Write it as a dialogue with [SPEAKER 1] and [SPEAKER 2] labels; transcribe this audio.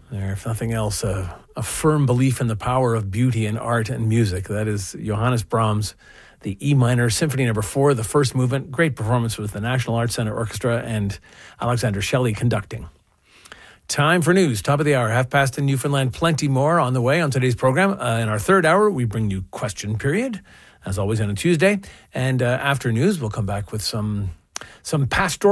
[SPEAKER 1] There, if nothing else, a firm belief in the power of beauty in art and music. That is Johannes Brahms, the E minor Symphony No. 4, the first movement. Great performance with the National Arts Centre Orchestra and Alexander Shelley conducting. Time for news. Top of the hour, 10:30 in Newfoundland. Plenty more on the way on today's program. In our third hour, we bring you Question Period, as always on a Tuesday. And after news, we'll come back with some pastoral